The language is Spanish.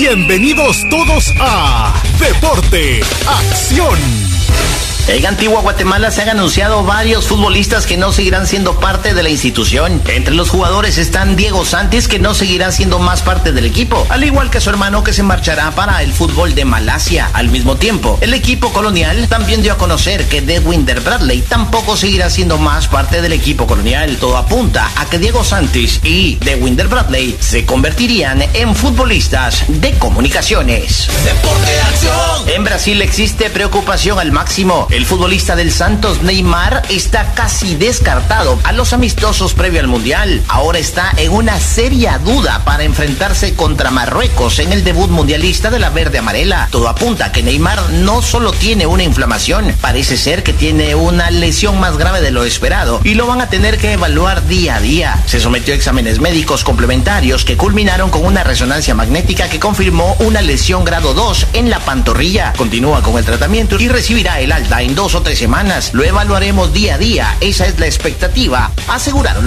Bienvenidos todos a Deporte Acción. En Antigua Guatemala se han anunciado varios futbolistas que no seguirán siendo parte de la institución. Entre los jugadores están Diego Santis, que no seguirá siendo más parte del equipo, al igual que su hermano, que se marchará para el fútbol de Malasia. Al mismo tiempo, el equipo colonial también dio a conocer que Dewinder Bradley tampoco seguirá siendo más parte del equipo colonial. Todo apunta a que Diego Santis y Dewinder Bradley se convertirían en futbolistas de comunicaciones. Deporte Acción. En Brasil existe preocupación al máximo. El futbolista del Santos, Neymar, está casi descartado a los amistosos previo al Mundial. Ahora está en una seria duda para enfrentarse contra Marruecos en el debut mundialista de la verde amarela. Todo apunta a que Neymar no solo tiene una inflamación, parece ser que tiene una lesión más grave de lo esperado y lo van a tener que evaluar día a día. Se sometió a exámenes médicos complementarios que culminaron con una resonancia magnética que confirmó una lesión grado 2 en la pantorrilla. Continúa con el tratamiento y recibirá el alta en 2 o 3 semanas. Lo evaluaremos día a día. Esa es la expectativa, aseguraron